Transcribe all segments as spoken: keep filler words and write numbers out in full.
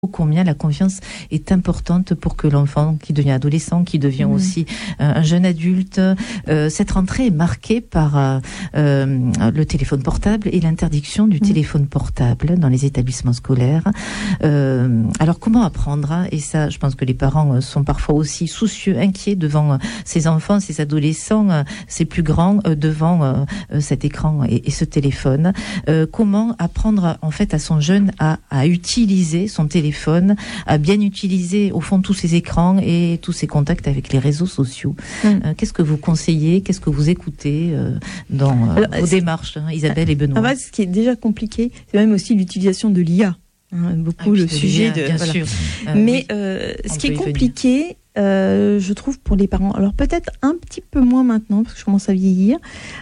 combien la confiance est importante pour que l'enfant qui devient adolescent, qui devient mmh. aussi euh, un jeune adulte, euh, cette rentrée est marquée par euh, euh, le téléphone portable et l'interdiction du mmh. téléphone portable dans les établissements scolaires. Euh, alors comment apprendre, hein, et ça je pense que les parents sont parfois aussi soucieux, inquiets devant ces enfants, ces adolescents, ces plus grands euh, devant euh, cet écran et, et ce téléphone. Euh, comment apprendre en fait à son jeune à, à utiliser son téléphone, à bien utiliser au fond tous ces écrans et tous ces contacts avec les réseaux sociaux. Mmh. Euh, qu'est-ce que vous conseillez, qu'est-ce que vous écoutez euh, dans euh, Alors, vos démarches, hein, Isabelle et Benoît? En fait, ce qui est déjà compliqué, c'est même aussi l'utilisation de l'I A. Hein, beaucoup ah, le sujet de. Bien voilà. sûr. Euh, Mais oui, euh, ce qui est compliqué, euh, je trouve, pour les parents, alors peut-être un petit peu moins maintenant, parce que je commence à vieillir,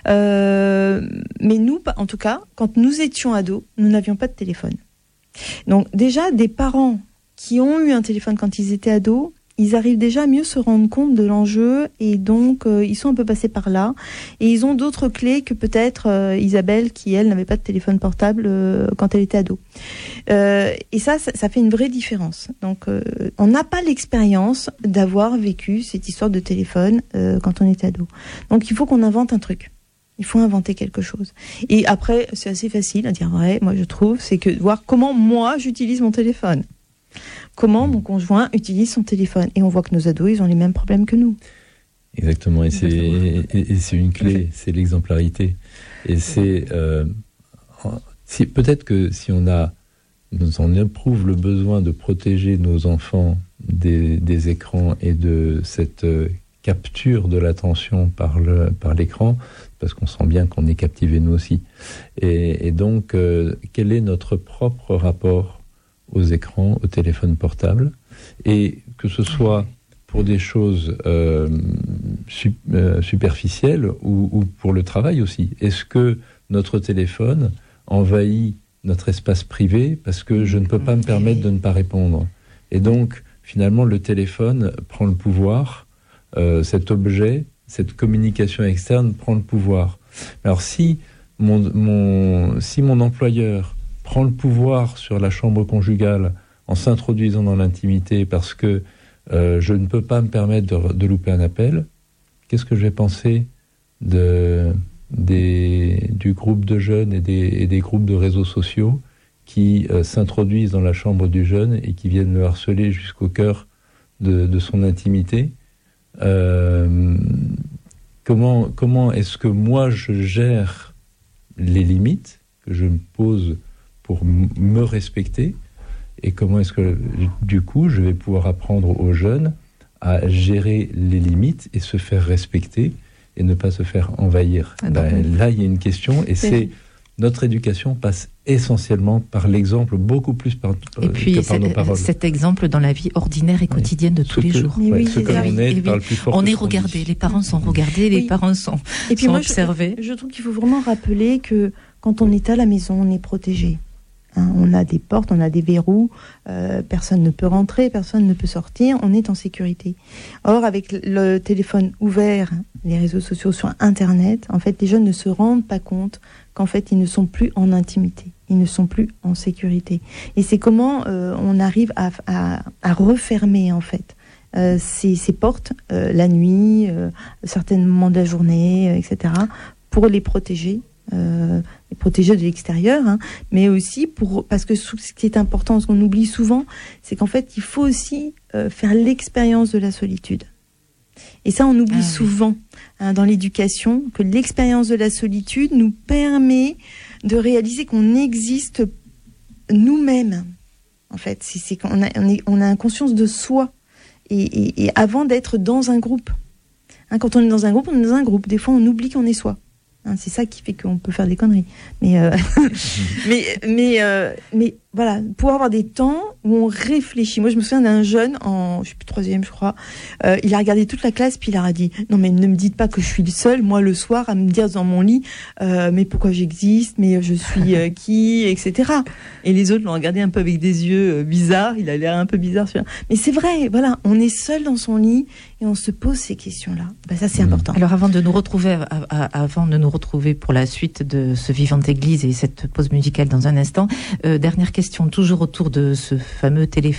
euh, mais nous, en tout cas, quand nous étions ados, nous n'avions pas de téléphone. Donc déjà, des parents qui ont eu un téléphone quand ils étaient ados, ils arrivent déjà à mieux se rendre compte de l'enjeu et donc euh, ils sont un peu passés par là. Et ils ont d'autres clés que peut-être euh, Isabelle qui, elle, n'avait pas de téléphone portable euh, quand elle était ado. Euh, et ça, ça, ça fait une vraie différence. Donc euh, on n'a pas l'expérience d'avoir vécu cette histoire de téléphone euh, quand on était ado. Donc il faut qu'on invente un truc. Il faut inventer quelque chose. Et après, c'est assez facile à dire vrai, moi je trouve, c'est que voir comment moi j'utilise mon téléphone. Comment mon conjoint utilise son téléphone. Et on voit que nos ados, ils ont les mêmes problèmes que nous. Exactement. Et, c'est, et, et c'est une clé, c'est l'exemplarité. Et c'est... Euh, si, peut-être que si on a... on éprouve le besoin de protéger nos enfants des, des écrans et de cette euh, capture de l'attention par, le, par l'écran, parce qu'on sent bien qu'on est captivé nous aussi. Et, et donc, euh, quel est notre propre rapport aux écrans, au téléphone portable? Et que ce soit pour des choses euh, su, euh, superficielles ou, ou pour le travail aussi. Est-ce que notre téléphone envahit notre espace privé parce que je ne peux pas me permettre de ne pas répondre? Et donc, finalement, le téléphone prend le pouvoir, euh, cet objet, cette communication externe prend le pouvoir. Alors si mon, mon, si mon employeur prend le pouvoir sur la chambre conjugale en s'introduisant dans l'intimité parce que euh, je ne peux pas me permettre de, de louper un appel, qu'est-ce que je vais penser de, des, du groupe de jeunes et des, et des groupes de réseaux sociaux qui euh, s'introduisent dans la chambre du jeune et qui viennent le harceler jusqu'au cœur de, de son intimité? Euh, comment, comment est-ce que moi je gère les limites que je me pose pour m- me respecter, et comment est-ce que du coup je vais pouvoir apprendre aux jeunes à gérer les limites et se faire respecter et ne pas se faire envahir? Ah ben, là il y a une question et c'est, c'est notre éducation passe essentiellement par l'exemple, beaucoup plus par, et puis, que par nos paroles. Cet exemple dans la vie ordinaire et quotidienne oui. de tous ce les que, jours. Ouais, oui, ce que l'on est, oui. parle plus fort on que est regardé, les parents sont regardés, les oui. parents sont, et puis sont moi, observés. Je, je trouve qu'il faut vraiment rappeler que quand on est à la maison, on est protégé. Hein, on a des portes, on a des verrous, euh, personne ne peut rentrer, personne ne peut sortir, on est en sécurité. Or, avec le téléphone ouvert, les réseaux sociaux sur Internet, en fait, les jeunes ne se rendent pas compte qu'en fait, ils ne sont plus en intimité, ils ne sont plus en sécurité. Et c'est comment euh, on arrive à, à, à refermer, en fait, euh, ces, ces portes, euh, la nuit, euh, certains moments de la journée, euh, et cetera, pour les protéger. Euh, les protéger de l'extérieur, hein, mais aussi pour, parce que ce qui est important, ce qu'on oublie souvent, c'est qu'en fait, il faut aussi euh, faire l'expérience de la solitude. Et ça, on oublie ah, souvent oui. hein, dans l'éducation, que l'expérience de la solitude nous permet de réaliser qu'on existe nous-mêmes. En fait, c'est, c'est qu'on a, on, est, on a une conscience de soi, et, et, et avant d'être dans un groupe. Hein, quand on est dans un groupe, on est dans un groupe. Des fois, on oublie qu'on est soi. Hein, c'est ça qui fait qu'on peut faire des conneries. Mais, euh, mais, mais, euh, mais voilà, pour avoir des temps où on réfléchit. Moi, je me souviens d'un jeune en, je sais plus, troisième, je crois. Euh, il a regardé toute la classe, puis il a dit non, mais ne me dites pas que je suis le seul, moi, le soir, à me dire dans mon lit, euh, mais pourquoi j'existe, mais je suis euh, qui, et cetera. Et les autres l'ont regardé un peu avec des yeux euh, bizarres. Il a l'air un peu bizarre. Mais c'est vrai, voilà, on est seul dans son lit et on se pose ces questions-là. Ben, ça, c'est mmh. important. Alors, avant de nous retrouver, à, à, avant de nous retrouver pour la suite de ce Vivante Église et cette pause musicale dans un instant, euh, dernière question. question toujours autour de ce fameux téléphone